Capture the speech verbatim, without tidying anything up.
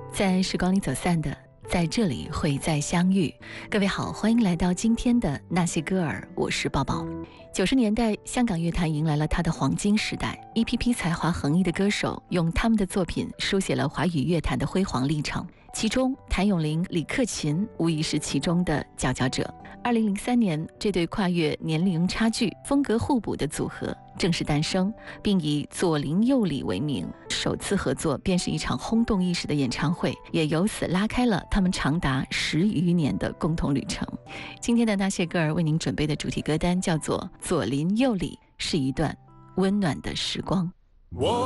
在时光里走散的，在这里会再相遇。各位好，欢迎来到今天的那些歌儿，我是抱抱。九十年代，香港乐坛迎来了它的黄金时代，一批批才华横溢的歌手用他们的作品书写了华语乐坛的辉煌历程。其中，谭咏麟、李克勤无疑是其中的佼佼者。二零零三年，这对跨越年龄差距、风格互补的组合正式诞生，并以左邻右里为名，首次合作便是一场轰动一时的演唱会，也由此拉开了他们长达十余年的共同旅程。今天的那些歌儿为您准备的主题歌单叫做《左邻右里》，是一段温暖的时光。 我